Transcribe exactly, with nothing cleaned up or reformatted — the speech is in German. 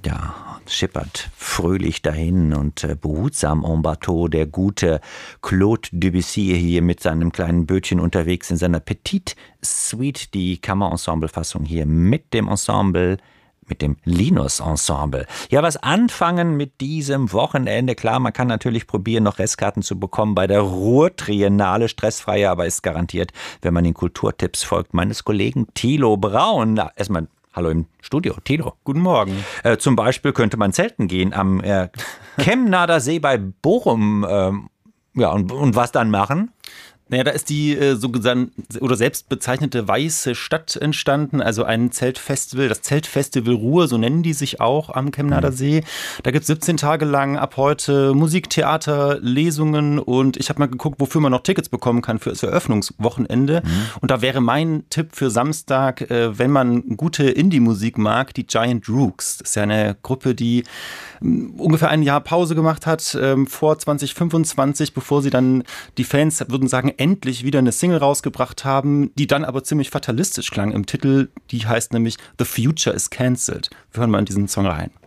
Ja, schippert fröhlich dahin und äh, behutsam en bateau der gute Claude Debussy hier mit seinem kleinen Bötchen unterwegs in seiner Petite Suite, die Kammerensemble-Fassung hier mit dem Ensemble, mit dem Linus-Ensemble. Ja, was anfangen mit diesem Wochenende? Klar, man kann natürlich probieren, noch Restkarten zu bekommen bei der Ruhr-Triennale. Stressfreier, aber ist garantiert, wenn man den Kulturtipps folgt, meines Kollegen Thilo Braun. Na, erstmal hallo im Studio, Thilo. Guten Morgen. Äh, zum Beispiel könnte man zelten gehen am äh, Kemnader See bei Bochum. Ähm, ja, und, und was dann machen? Naja, da ist die äh, so gesan- oder selbst bezeichnete Weiße Stadt entstanden, also ein Zeltfestival, das Zeltfestival Ruhr, so nennen die sich auch am Kemnader See. Da gibt es siebzehn Tage lang ab heute Musik, Theater, Lesungen und ich habe mal geguckt, wofür man noch Tickets bekommen kann für das Eröffnungswochenende. Mhm. Und da wäre mein Tipp für Samstag, äh, wenn man gute Indie-Musik mag, die Giant Rooks. Das ist ja eine Gruppe, die ähm, ungefähr ein Jahr Pause gemacht hat, ähm, vor zwanzig fünfundzwanzig, bevor sie dann, die Fans würden sagen, endlich wieder eine Single rausgebracht haben, die dann aber ziemlich fatalistisch klang im Titel. Die heißt nämlich The Future is Cancelled. Wir hören mal in diesen Song rein.